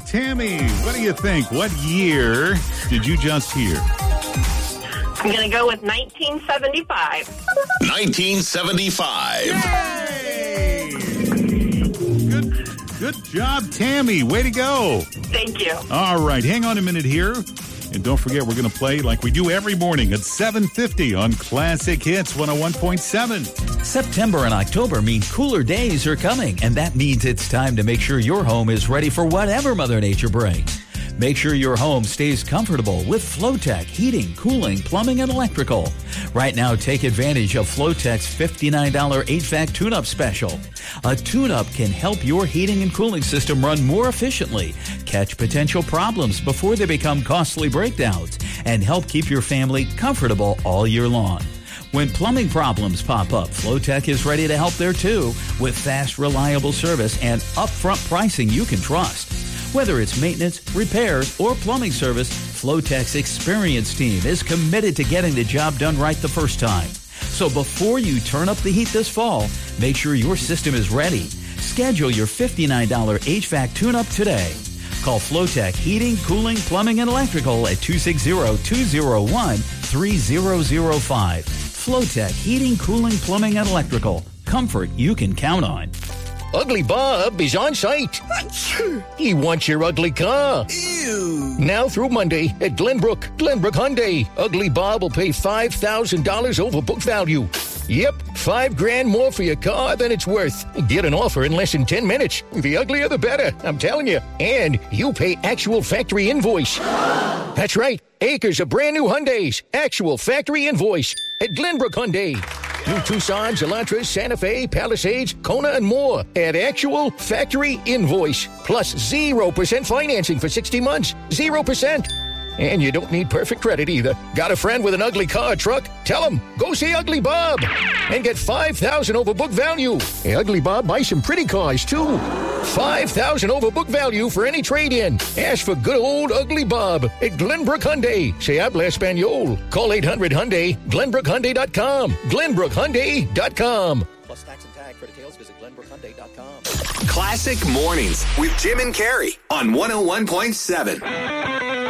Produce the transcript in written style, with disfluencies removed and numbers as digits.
job. Tammy, what do you think? What year did you just hear? I'm going to go with 1975. 1975. Yay! Good job, Tammy. Way to go. Thank you. All right, hang on a minute here. And don't forget, we're going to play like we do every morning at 7:50 on Classic Hits 101.7. September and October mean cooler days are coming, and that means it's time to make sure your home is ready for whatever Mother Nature brings. Make sure your home stays comfortable with Flowtech heating, cooling, plumbing, and electrical. Right now, take advantage of Flowtech's $59 HVAC tune-up special. A tune-up can help your heating and cooling system run more efficiently, catch potential problems before they become costly breakdowns, and help keep your family comfortable all year long. When plumbing problems pop up, Flowtech is ready to help there too, with fast, reliable service and upfront pricing you can trust. Whether it's maintenance, repairs, or plumbing service, Flowtech's experienced team is committed to getting the job done right the first time. So before you turn up the heat this fall, make sure your system is ready. Schedule your $59 HVAC tune-up today. Call Flowtech Heating, Cooling, Plumbing, and Electrical at 260-201-3005. Flowtech Heating, Cooling, Plumbing, and Electrical. Comfort you can count on. Ugly Bob is on site. He wants your ugly car. Ew. Now through Monday at Glenbrook Hyundai. Ugly Bob will pay $5,000 over book value. Yep, $5,000 more for your car than it's worth. Get an offer in less than 10 minutes. The uglier the better, I'm telling you. And you pay actual factory invoice. That's right, acres of brand new Hyundais. Actual factory invoice at Glenbrook Hyundai. New Tucson, Elantras, Santa Fe, Palisades, Kona, and more at actual factory invoice. Plus 0% financing for 60 months. 0%. And you don't need perfect credit either. Got a friend with an ugly car or truck? Tell him, go see Ugly Bob and get $5,000 over book value. Hey, Ugly Bob buys some pretty cars, too. $5,000 over book value for any trade-in. Ask for good old Ugly Bob at Glenbrook Hyundai. Se habla Espanol. Call 800-HYUNDAI, GlenbrookHyundai.com. GlenbrookHyundai.com. Plus tax and tag. For details, visit GlenbrookHyundai.com. Classic Mornings with Jim and Carrie on 101.7.